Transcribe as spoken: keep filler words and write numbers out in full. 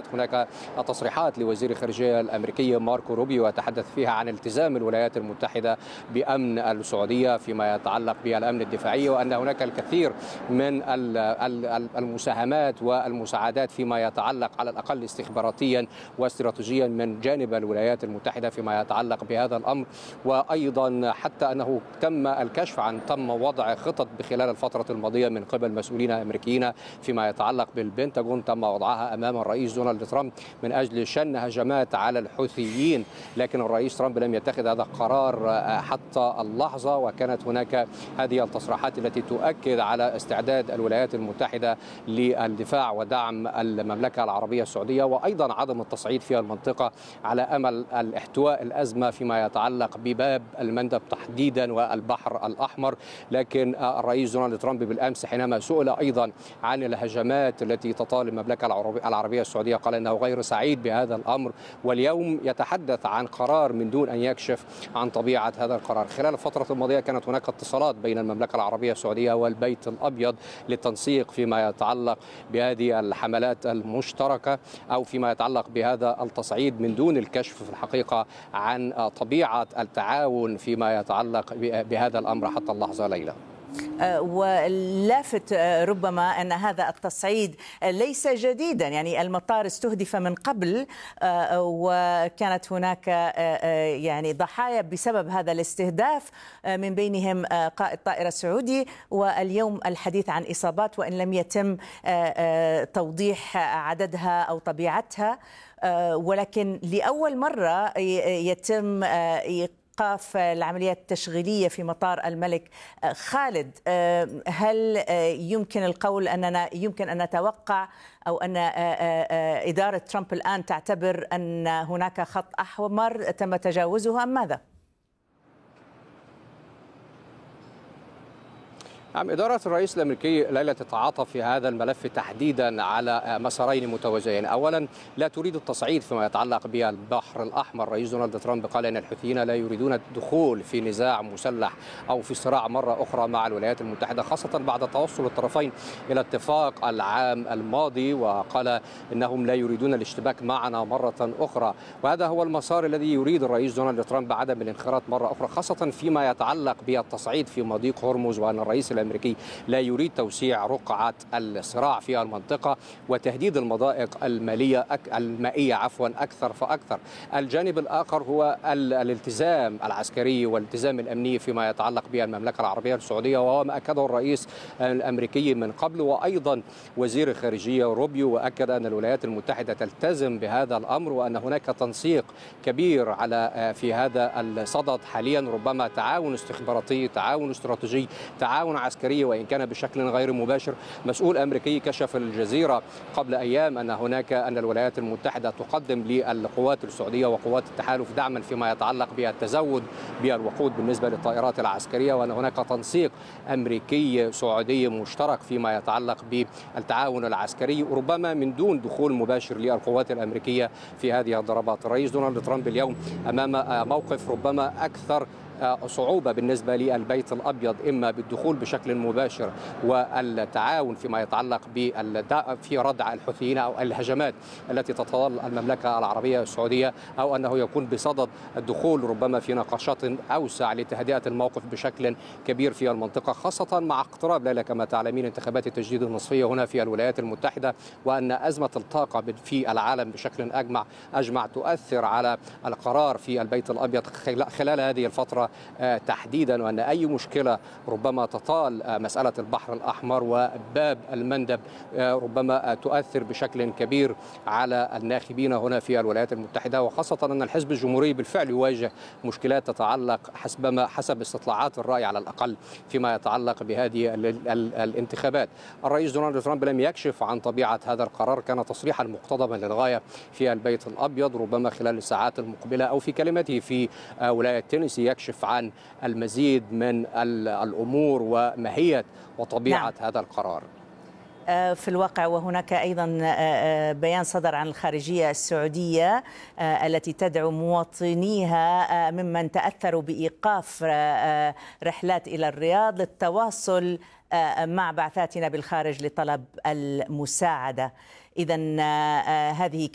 هناك تصريحات لوزير الخارجية الأمريكي ماركو روبيو يتحدث فيها عن التزام الولايات المتحدة بأمن السعودية فيما يتعلق بالأمن الدفاعي، وأن هناك الكثير من المساهمات والمساعدات فيما يتعلق على الأقل استخباراتيا واستراتيجيا من جانب الولايات المتحدة فيما يتعلق بهذا الأمر. وأيضا حتى أنه تم الكشف عن تم وضع خطط بخلال الفترة الماضية من قبل مسؤولين أمريكيين فيما يتعلق بالبنتاغون تم وضعها أمام الرئيس دونالد ترامب من أجل شن هجمات على الحوثيين، لكن الرئيس ترامب لم يتخذ هذا القرار حتى اللحظة. وكانت هناك هذه التصريحات التي تؤكد على استعداد الولايات المتحدة للدفاع ودعم المملكة العربية السعودية، وأيضا عدم التصعيد في المنطقة على أمل الاحتواء الأزمة فيما يتعلق بباب المندب تحديدا والبحر الأحمر. لكن الرئيس دونالد ترامب بالأمس حينما سئل أيضا عن الهجمات التي تطال المملكة العربية السعودية قال أنه غير سعيد بهذا الأمر، واليوم يتحدث عن قرار من دون أن يكشف عن طبيعة هذا القرار. خلال الفترة الماضية كانت هناك اتصالات بين المملكة العربية السعودية والبيت الأبيض للتنسيق فيما يتعلق بهذه الحملات المشتركة أو فيما يتعلق بهذا التصعيد من دون الكشف في الحقيقة عن طبيعة التعاون فيما يتعلق بهذا الأمر حتى اللحظة. ليلى، واللافت ربما أن هذا التصعيد ليس جديدا، يعني المطار استهدف من قبل وكانت هناك يعني ضحايا بسبب هذا الاستهداف من بينهم قائد طائرة سعودي، واليوم الحديث عن إصابات وإن لم يتم توضيح عددها أو طبيعتها، ولكن لأول مرة يتم إيقاف العمليات التشغيلية في مطار الملك خالد. هل يمكن القول أننا يمكن أن نتوقع أو أن إدارة ترامب الآن تعتبر أن هناك خط أحمر تم تجاوزه أم ماذا؟ نعم، إدارة الرئيس الأمريكي ليلى تتعاطى في هذا الملف تحديدا على مسارين متوازيين. أولا، لا تريد التصعيد فيما يتعلق بالبحر الأحمر. رئيس دونالد ترامب قال أن الحوثيين لا يريدون الدخول في نزاع مسلح أو في صراع مرة أخرى مع الولايات المتحدة، خاصة بعد توصل الطرفين إلى اتفاق العام الماضي، وقال إنهم لا يريدون الاشتباك معنا مرة أخرى. وهذا هو المسار الذي يريد الرئيس دونالد ترامب عدم الانخراط مرة أخرى، خاصة فيما يتعلق بالتصعيد في مضيق هرمز، وأن الرئيس الأمريكي لا يريد توسيع رقعة الصراع في المنطقة وتهديد المضائق المالية المائية عفوا أكثر فأكثر. الجانب الآخر هو الالتزام العسكري والالتزام الأمني فيما يتعلق بالمملكة العربية السعودية، وهو ما أكده الرئيس الأمريكي من قبل، وأيضا وزير الخارجية روبيو، وأكد أن الولايات المتحدة تلتزم بهذا الأمر وأن هناك تنسيق كبير على في هذا الصدد حاليا، ربما تعاون استخباراتي، تعاون استراتيجي، تعاون عسكري، وإن كان بشكل غير مباشر. مسؤول أمريكي كشف الجزيرة قبل أيام أن هناك أن الولايات المتحدة تقدم للقوات السعودية وقوات التحالف دعما فيما يتعلق بالتزود بالوقود بالنسبة للطائرات العسكرية، وأن هناك تنسيق أمريكي سعودي مشترك فيما يتعلق بالتعاون العسكري، ربما من دون دخول مباشر للقوات الأمريكية في هذه الضربات. الرئيس دونالد ترامب اليوم أمام موقف ربما أكثر صعوبة بالنسبة للبيت الأبيض، إما بالدخول بشكل مباشر والتعاون فيما يتعلق في ردع الحوثيين أو الهجمات التي تتطال المملكة العربية السعودية، أو أنه يكون بصدد الدخول ربما في نقاشات أوسع لتهدئة الموقف بشكل كبير في المنطقة، خاصة مع اقتراب ليلى كما تعلمين انتخابات التجديد النصفية هنا في الولايات المتحدة، وأن أزمة الطاقة في العالم بشكل أجمع أجمع تؤثر على القرار في البيت الأبيض خلال هذه الفترة تحديدا، وأن أي مشكلة ربما تطال مسألة البحر الأحمر وباب المندب ربما تؤثر بشكل كبير على الناخبين هنا في الولايات المتحدة، وخاصة أن الحزب الجمهوري بالفعل يواجه مشكلات تتعلق حسب ما حسب استطلاعات الرأي على الأقل فيما يتعلق بهذه الانتخابات. الرئيس دونالد ترامب لم يكشف عن طبيعة هذا القرار، كان تصريحا مقتضبا للغاية في البيت الأبيض، ربما خلال الساعات المقبلة أو في كلمته في ولاية تينيسي يكشف عن المزيد من الأمور وماهية وطبيعة نعم. هذا القرار في الواقع. وهناك أيضا بيان صدر عن الخارجية السعودية التي تدعو مواطنيها ممن تأثروا بإيقاف رحلات إلى الرياض للتواصل مع بعثاتنا بالخارج لطلب المساعدة. إذن هذه